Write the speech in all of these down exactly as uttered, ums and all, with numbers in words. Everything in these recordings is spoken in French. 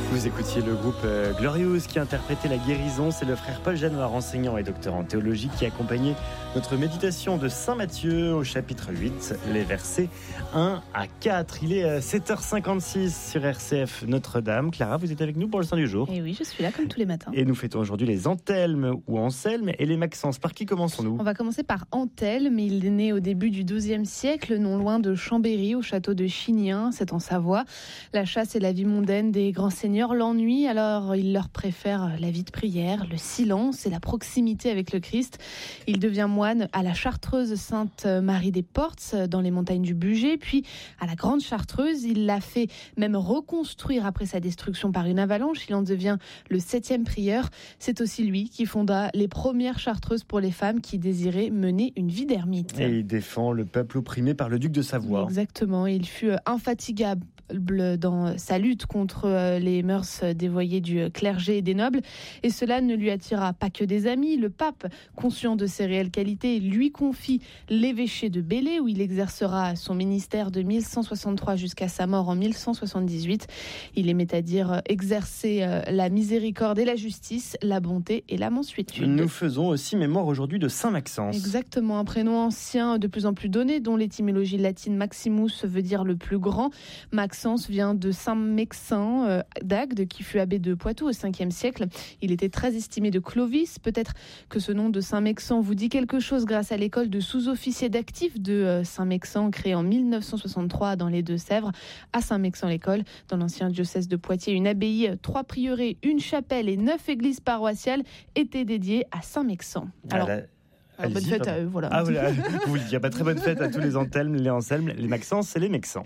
Vous écoutiez le groupe euh, Glorious qui interprétait la guérison. C'est le frère Paul Janoir, enseignant et docteur en théologie, qui accompagnait notre méditation de Saint Matthieu au chapitre huit, les versets un à quatre. Il est euh, sept heures cinquante-six sur R C F Notre-Dame. Clara, vous êtes avec nous pour le Saint du jour. Et oui, je suis là comme tous les matins. Et nous fêtons aujourd'hui les Anthelmes ou Anselmes et les Maxences. Par qui commençons-nous ? On va commencer par Anthelme. Il est né au début du douzième siècle, non loin de Chambéry, au château de Chignien, c'est en Savoie. La chasse et la vie mondaine des grands seigneurs l'ennui, alors il leur préfère la vie de prière, le silence et la proximité avec le Christ. Il devient moine à la Chartreuse Sainte-Marie des Portes, dans les montagnes du Bugey, puis à la Grande Chartreuse. Il l'a fait même reconstruire après sa destruction par une avalanche. Il en devient le septième prieur. C'est aussi lui qui fonda les premières chartreuses pour les femmes qui désiraient mener une vie d'ermite. Et il défend le peuple opprimé par le duc de Savoie. Exactement, il fut infatigable dans sa lutte contre les mœurs dévoyées du clergé et des nobles. Et cela ne lui attira pas que des amis. Le pape, conscient de ses réelles qualités, lui confie l'évêché de Belley, où il exercera son ministère de mille cent soixante-trois jusqu'à sa mort en mille cent soixante-dix-huit. Il aimait à dire exercer la miséricorde et la justice, la bonté et la mansuétude. Nous faisons aussi mémoire aujourd'hui de Saint Maxence. Exactement, un prénom ancien de plus en plus donné, dont l'étymologie latine Maximus veut dire le plus grand. Maxence vient de Saint Mexin euh, d'Agde, qui fut abbé de Poitou au cinquième siècle. Il était très estimé de Clovis. Peut-être que ce nom de Saint Mexan vous dit quelque chose grâce à l'école de sous-officiers d'actifs de euh, Saint Mexan, créée en mille neuf cent soixante-trois dans les Deux-Sèvres. À Saint Mexan l'école, dans l'ancien diocèse de Poitiers, une abbaye, trois prieurés, une chapelle et neuf églises paroissiales étaient dédiées à Saint Mexan. Alors, la... alors bonne fête à eux, voilà. Ah voilà, vous le dites, pas très bonne fête à tous les Anthelmes, les Anselmes, les Maxences et les Mexans.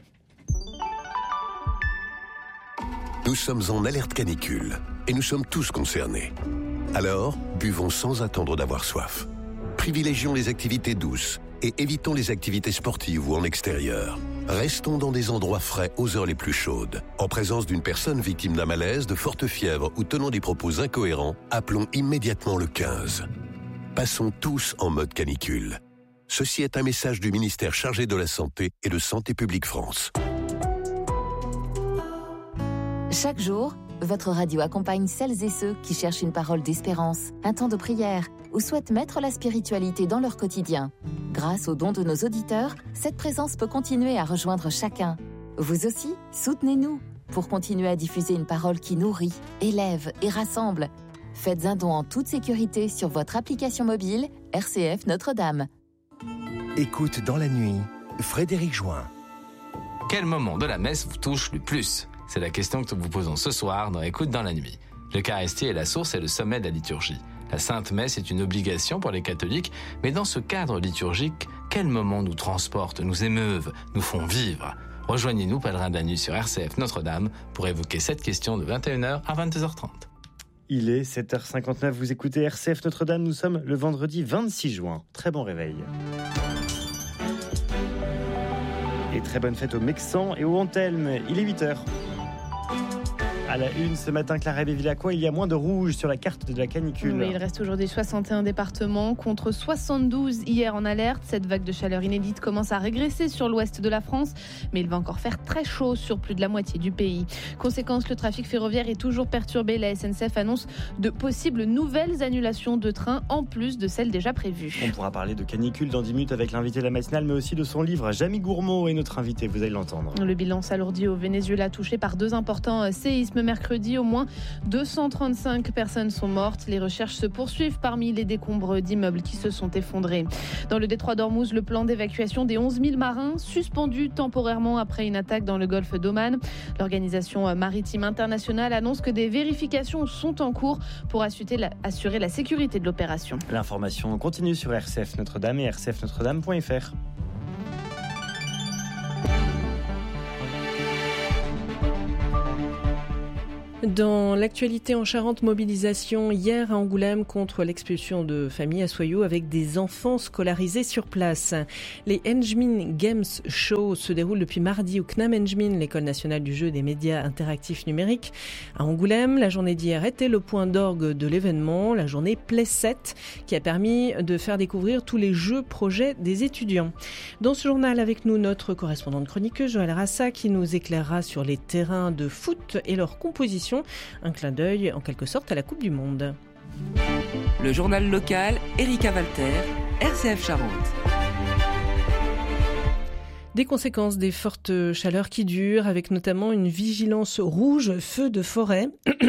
Nous sommes en alerte canicule et nous sommes tous concernés. Alors, buvons sans attendre d'avoir soif. Privilégions les activités douces et évitons les activités sportives ou en extérieur. Restons dans des endroits frais aux heures les plus chaudes. En présence d'une personne victime d'un malaise, de forte fièvre ou tenant des propos incohérents, appelons immédiatement le quinze. Passons tous en mode canicule. Ceci est un message du ministère chargé de la Santé et de Santé publique France. Chaque jour, votre radio accompagne celles et ceux qui cherchent une parole d'espérance, un temps de prière ou souhaitent mettre la spiritualité dans leur quotidien. Grâce aux dons de nos auditeurs, cette présence peut continuer à rejoindre chacun. Vous aussi, soutenez-nous pour continuer à diffuser une parole qui nourrit, élève et rassemble. Faites un don en toute sécurité sur votre application mobile R C F Notre-Dame. Écoute dans la nuit, Frédéric Join. Quel moment de la messe vous touche le plus ? C'est la question que nous vous posons ce soir dans Écoute dans la nuit. L'Eucharistie est la source et le sommet de la liturgie. La Sainte Messe est une obligation pour les catholiques, mais dans ce cadre liturgique, quels moments nous transportent, nous émeuvent, nous font vivre ? Rejoignez-nous, pèlerins de la nuit sur R C F Notre-Dame, pour évoquer cette question de vingt et une heures à vingt-deux heures trente. Il est sept heures cinquante-neuf, vous écoutez R C F Notre-Dame, nous sommes le vendredi vingt-six juin. Très bon réveil. Et très bonne fête aux Mexans et aux Anthelmes. Il est huit heures. À la une ce matin, Clara Béville-Lacroix, il y a moins de rouge sur la carte de la canicule. Oui, il reste aujourd'hui soixante et un départements contre soixante-douze hier en alerte. Cette vague de chaleur inédite commence à régresser sur l'ouest de la France, mais il va encore faire très chaud sur plus de la moitié du pays. Conséquence, le trafic ferroviaire est toujours perturbé. La S N C F annonce de possibles nouvelles annulations de trains en plus de celles déjà prévues. On pourra parler de canicule dans dix minutes avec l'invité de la matinale, mais aussi de son livre. Jamie Gourmaud est notre invité, vous allez l'entendre. Le bilan s'alourdit au Venezuela, touché par deux importants séismes mercredi. Au moins deux cent trente-cinq personnes sont mortes. Les recherches se poursuivent parmi les décombres d'immeubles qui se sont effondrés. Dans le détroit d'Ormuz, le plan d'évacuation des onze mille marins suspendu temporairement après une attaque dans le golfe d'Oman. L'Organisation maritime internationale annonce que des vérifications sont en cours pour assurer la, assurer la sécurité de l'opération. L'information continue sur R C F Notre-Dame et r c f notre dame point f r. Dans l'actualité en Charente, mobilisation hier à Angoulême contre l'expulsion de familles à Soyaux avec des enfants scolarisés sur place. Les Engmin Games Show se déroulent depuis mardi au C N A M Engmin, l'école nationale du jeu et des médias interactifs numériques. À Angoulême, la journée d'hier était le point d'orgue de l'événement, la journée Play sept, qui a permis de faire découvrir tous les jeux projets des étudiants. Dans ce journal, avec nous, notre correspondante chroniqueuse Joël Rassa, qui nous éclairera sur les terrains de foot et leur composition qualification. Un clin d'œil en quelque sorte à la Coupe du Monde. Le journal local, Erika Walter, R C F Charente. Des conséquences des fortes chaleurs qui durent, avec notamment une vigilance rouge feu de forêt.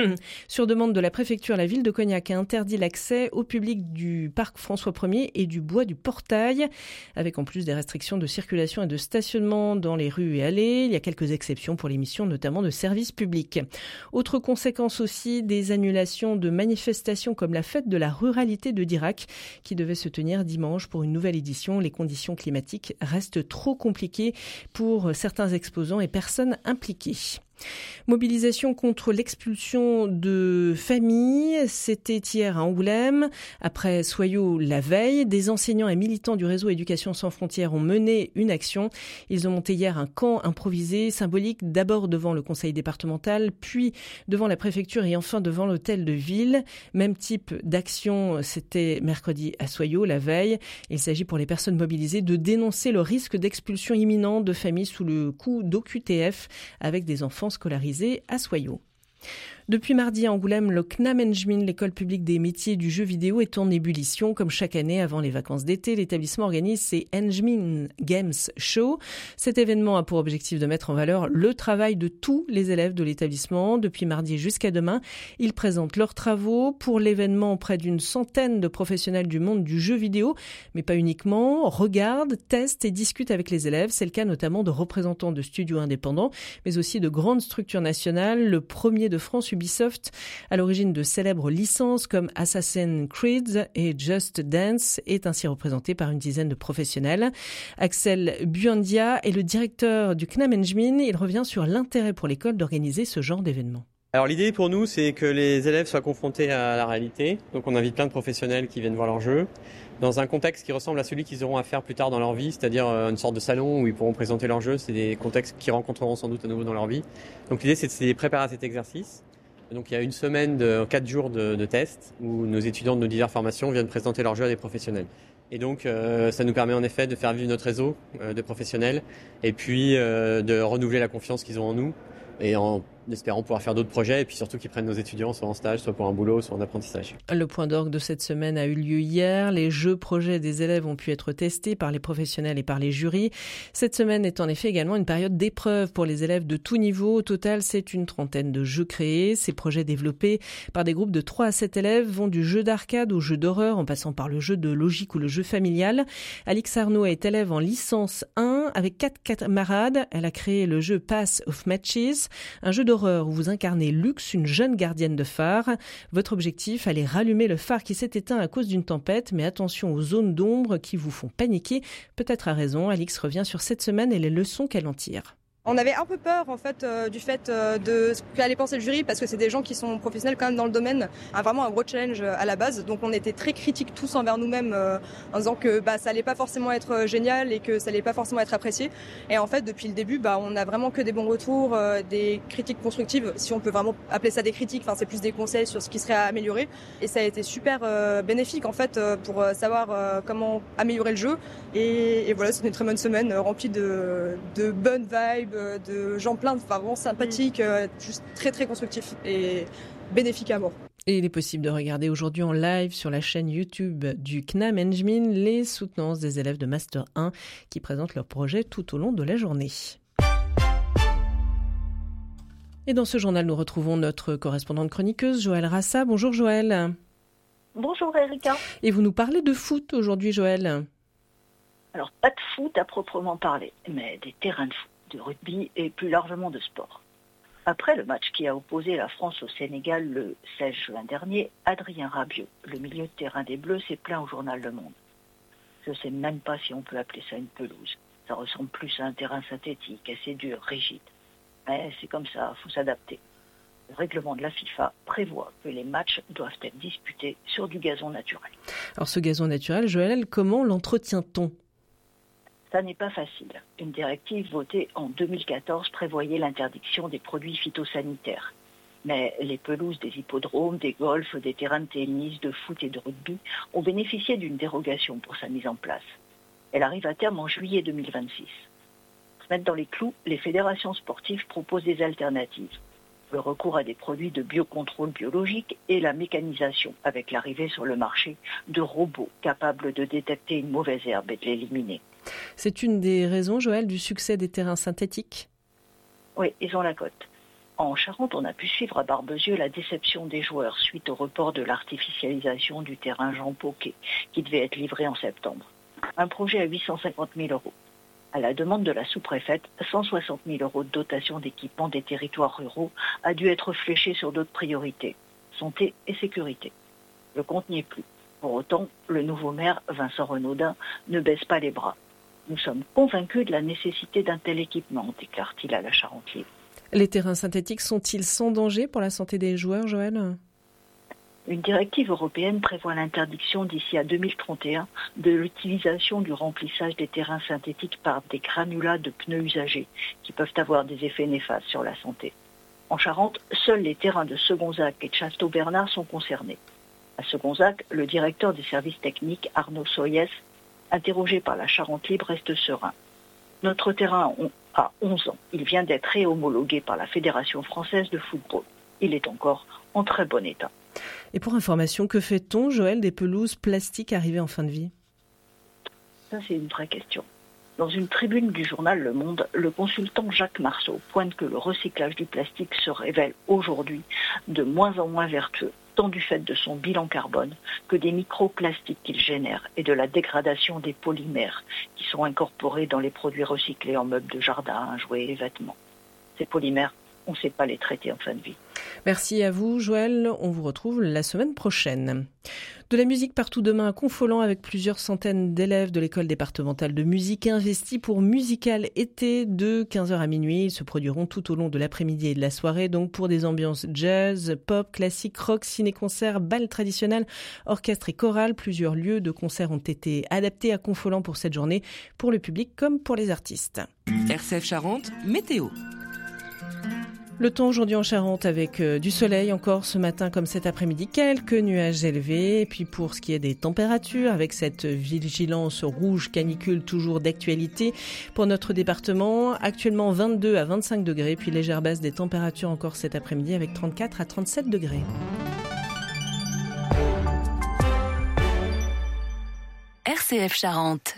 Sur demande de la préfecture, la ville de Cognac a interdit l'accès au public du parc François premier et du bois du Portail, avec en plus des restrictions de circulation et de stationnement dans les rues et allées. Il y a quelques exceptions pour les missions, notamment de services publics. Autre conséquence aussi, des annulations de manifestations comme la fête de la ruralité de Dirac, qui devait se tenir dimanche pour une nouvelle édition. Les conditions climatiques restent trop compliquées pour certains exposants et personnes impliquées. Mobilisation contre l'expulsion de familles, c'était hier à Angoulême. Après Soyaux la veille, des enseignants et militants du réseau Éducation sans frontières ont mené une action. Ils ont monté hier un camp improvisé, symbolique, d'abord devant le conseil départemental, puis devant la préfecture et enfin devant l'hôtel de ville. Même type d'action, c'était mercredi à Soyaux la veille. Il s'agit pour les personnes mobilisées de dénoncer le risque d'expulsion imminente de familles sous le coup d'O Q T F avec des enfants scolarisés à Soyaux. Depuis mardi à Angoulême, le C N A M Njmin, l'école publique des métiers du jeu vidéo, est en ébullition. Comme chaque année avant les vacances d'été, l'établissement organise ses Njmin Games Show. Cet événement a pour objectif de mettre en valeur le travail de tous les élèves de l'établissement. Depuis mardi jusqu'à demain, ils présentent leurs travaux. Pour l'événement, près d'une centaine de professionnels du monde du jeu vidéo, mais pas uniquement, regardent, testent et discutent avec les élèves. C'est le cas notamment de représentants de studios indépendants, mais aussi de grandes structures nationales. Le premier de France, Ubisoft, à l'origine de célèbres licences comme Assassin's Creed et Just Dance, est ainsi représenté par une dizaine de professionnels. Axel Buendia est le directeur du C N A M Njmin. Il revient sur l'intérêt pour l'école d'organiser ce genre d'événement. Alors l'idée pour nous, c'est que les élèves soient confrontés à la réalité. Donc on invite plein de professionnels qui viennent voir leur jeu dans un contexte qui ressemble à celui qu'ils auront à faire plus tard dans leur vie, c'est-à-dire une sorte de salon où ils pourront présenter leur jeu. C'est des contextes qu'ils rencontreront sans doute à nouveau dans leur vie. Donc l'idée, c'est de les préparer à cet exercice. Donc il y a une semaine de quatre jours de, de tests où nos étudiants de nos diverses formations viennent présenter leur jeu à des professionnels. Et donc euh, ça nous permet en effet de faire vivre notre réseau euh, de professionnels et puis euh, de renouveler la confiance qu'ils ont en nous et en espérant pouvoir faire d'autres projets et puis surtout qu'ils prennent nos étudiants soit en stage, soit pour un boulot, soit en apprentissage. Le point d'orgue de cette semaine a eu lieu hier. Les jeux projets des élèves ont pu être testés par les professionnels et par les jurys. Cette semaine est en effet également une période d'épreuve pour les élèves de tout niveau. Au total, c'est une trentaine de jeux créés. Ces projets développés par des groupes de trois à sept élèves vont du jeu d'arcade au jeu d'horreur en passant par le jeu de logique ou le jeu familial. Alix Arnaud est élève en licence un avec quatre camarades. Elle a créé le jeu Pass of Matches, un jeu d'horreur où vous incarnez Lux, une jeune gardienne de phare. Votre objectif, aller rallumer le phare qui s'est éteint à cause d'une tempête, mais attention aux zones d'ombre qui vous font paniquer. Peut-être à raison, Alix revient sur cette semaine et les leçons qu'elle en tire. On avait un peu peur en fait euh, du fait euh, de ce qu'allait penser le jury parce que c'est des gens qui sont professionnels quand même dans le domaine, ah, vraiment un gros challenge euh, à la base. Donc on était très critiques tous envers nous-mêmes euh, en disant que bah ça allait pas forcément être euh, génial et que ça allait pas forcément être apprécié. Et en fait depuis le début, bah on a vraiment que des bons retours, euh, des critiques constructives, si on peut vraiment appeler ça des critiques. Enfin c'est plus des conseils sur ce qui serait à améliorer. Et ça a été super euh, bénéfique en fait euh, pour euh, savoir euh, comment améliorer le jeu. Et, et voilà, c'est une très bonne semaine euh, remplie de, de bonnes vibes, de gens pleins, enfin vraiment sympathiques, euh, juste très très constructifs et bénéfiques à mort. Et il est possible de regarder aujourd'hui en live sur la chaîne YouTube du C N A M Njmin les soutenances des élèves de Master un qui présentent leur projet tout au long de la journée. Et dans ce journal, nous retrouvons notre correspondante chroniqueuse, Joëlle Rassa. Bonjour Joëlle. Bonjour Erika. Et vous nous parlez de foot aujourd'hui, Joëlle. Alors, pas de foot à proprement parler, mais des terrains de foot, de rugby et plus largement de sport. Après le match qui a opposé la France au Sénégal le seize juin dernier, Adrien Rabiot, le milieu de terrain des Bleus, s'est plaint au journal Le Monde. Je ne sais même pas si on peut appeler ça une pelouse. Ça ressemble plus à un terrain synthétique, assez dur, rigide. Mais c'est comme ça, il faut s'adapter. Le règlement de la FIFA prévoit que les matchs doivent être disputés sur du gazon naturel. Alors ce gazon naturel, Joëlle, comment l'entretient-on ? Ça n'est pas facile. Une directive votée en deux mille quatorze prévoyait l'interdiction des produits phytosanitaires. Mais les pelouses des hippodromes, des golfs, des terrains de tennis, de foot et de rugby ont bénéficié d'une dérogation pour sa mise en place. Elle arrive à terme en juillet deux mille vingt-six. Pour se mettre dans les clous, les fédérations sportives proposent des alternatives. le recours à des produits de biocontrôle biologique et la mécanisation, avec l'arrivée sur le marché de robots capables de détecter une mauvaise herbe et de l'éliminer. C'est une des raisons, Joël, du succès des terrains synthétiques ? Oui, ils ont la cote. En Charente, on a pu suivre à Barbezieux la déception des joueurs suite au report de l'artificialisation du terrain Jean Pauquet, qui devait être livré en septembre. Un projet à huit cent cinquante mille euros. À la demande de la sous-préfète, cent soixante mille euros de dotation d'équipement des territoires ruraux a dû être fléché sur d'autres priorités, santé et sécurité. Le compte n'y est plus. Pour autant, le nouveau maire, Vincent Renaudin, ne baisse pas les bras. Nous sommes convaincus de la nécessité d'un tel équipement, déclare-t-il à la Charente Libre. Les terrains synthétiques sont-ils sans danger pour la santé des joueurs, Joël ? Une directive européenne prévoit l'interdiction d'ici à deux mille trente et un de l'utilisation du remplissage des terrains synthétiques par des granulats de pneus usagés qui peuvent avoir des effets néfastes sur la santé. En Charente, seuls les terrains de Segonzac et de Château-Bernard sont concernés. À Segonzac, le directeur des services techniques, Arnaud Soyès, interrogé par la Charente Libre, reste serein. Notre terrain a onze ans. Il vient d'être réhomologué par la Fédération française de football. Il est encore en très bon état. Et pour information, que fait-on, Joël, des pelouses plastiques arrivées en fin de vie ? Ça, c'est une vraie question. Dans une tribune du journal Le Monde, le consultant Jacques Marceau pointe que le recyclage du plastique se révèle aujourd'hui de moins en moins vertueux, tant du fait de son bilan carbone que des microplastiques qu'il génère et de la dégradation des polymères qui sont incorporés dans les produits recyclés en meubles de jardin, jouets et vêtements. Ces polymères, on ne sait pas les traiter en fin de vie. Merci à vous, Joël. On vous retrouve la semaine prochaine. De la musique partout demain à Confolens avec plusieurs centaines d'élèves de l'école départementale de musique investis pour Musical été de quinze heures à minuit. Ils se produiront tout au long de l'après-midi et de la soirée, donc pour des ambiances jazz, pop, classique, rock, ciné-concert, bal traditionnel, orchestre et chorale. Plusieurs lieux de concert ont été adaptés à Confolens pour cette journée, pour le public comme pour les artistes. R C F Charente, météo. Le temps aujourd'hui en Charente avec euh, du soleil encore ce matin comme cet après-midi, quelques nuages élevés. Et puis pour ce qui est des températures, avec cette vigilance rouge canicule toujours d'actualité pour notre département, actuellement vingt-deux à vingt-cinq degrés, puis légère baisse des températures encore cet après-midi avec trente-quatre à trente-sept degrés. R C F Charente.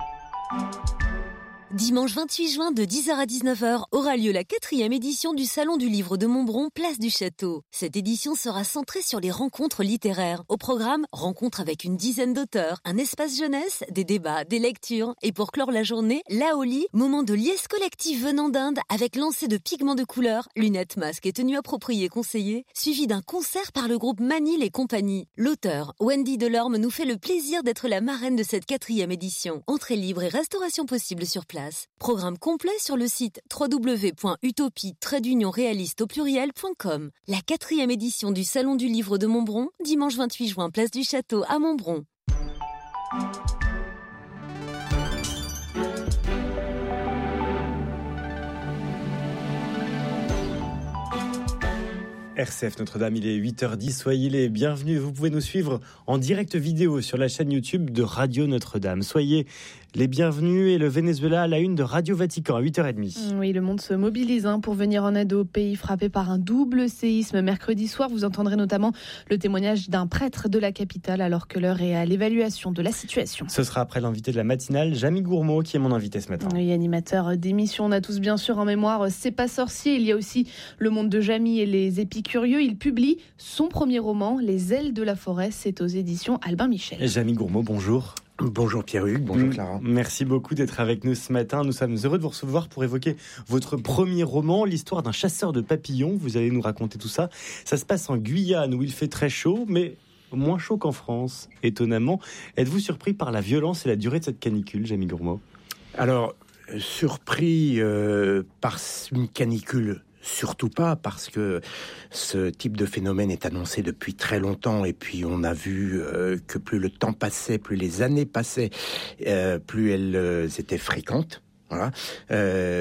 Dimanche vingt-huit juin de dix heures à dix-neuf heures aura lieu la quatrième édition du Salon du Livre de Montbron, place du Château. Cette édition sera centrée sur les rencontres littéraires. Au programme, rencontres avec une dizaine d'auteurs, un espace jeunesse, des débats, des lectures. Et pour clore la journée, l'Aoli, moment de liesse collective venant d'Inde avec lancer de pigments de couleur, lunettes, masques et tenues appropriées conseillées, suivi d'un concert par le groupe Manil et compagnie. L'auteur, Wendy Delorme, nous fait le plaisir d'être la marraine de cette quatrième édition. Entrée libre et restauration possible sur place. Programme complet sur le site w w w point utopie tiret d'union réaliste au pluriel point com. La quatrième édition du Salon du Livre de Montbron, dimanche vingt-huit juin, place du Château à Montbron. R C F Notre-Dame, il est huit heures dix, soyez les bienvenus. Vous pouvez nous suivre en direct vidéo sur la chaîne YouTube de Radio Notre-Dame. Soyez les bienvenus et le Venezuela à la une de Radio Vatican à huit heures trente. Oui, le monde se mobilise hein, pour venir en aide au pays frappé par un double séisme. Mercredi soir, vous entendrez notamment le témoignage d'un prêtre de la capitale alors que l'heure est à l'évaluation de la situation. Ce sera après l'invité de la matinale, Jamie Gourmaud, qui est mon invité ce matin. Oui, animateur d'émission, on a tous bien sûr en mémoire C'est pas sorcier. Il y a aussi le monde de Jamie et les épicurieux. Il publie son premier roman, Les ailes de la forêt. C'est aux éditions Albin Michel. Jamie Gourmaud, bonjour. Bonjour Pierre-Hugues, bonjour Clara. Merci beaucoup d'être avec nous ce matin. Nous sommes heureux de vous recevoir pour évoquer votre premier roman, l'histoire d'un chasseur de papillons. Vous allez nous raconter tout ça. Ça se passe en Guyane où il fait très chaud, mais moins chaud qu'en France, étonnamment. Êtes-vous surpris par la violence et la durée de cette canicule, Jamie Gourmaud ? Alors, surpris euh, par une canicule, surtout pas, parce que ce type de phénomène est annoncé depuis très longtemps, et puis on a vu euh, que plus le temps passait, plus les années passaient, euh, plus elles euh, étaient fréquentes. Voilà. Euh,